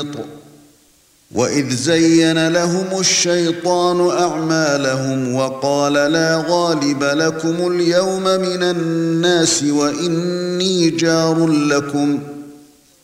مُحِيطٌ وَإِذْ زَيَّنَ لَهُمُ الشَّيْطَانُ أَعْمَالَهُمْ وَقَالَ لَا غَالِبَ لَكُمُ الْيَوْمَ مِنَ النَّاسِ وَإِنِّي جَارٌ لَكُمْ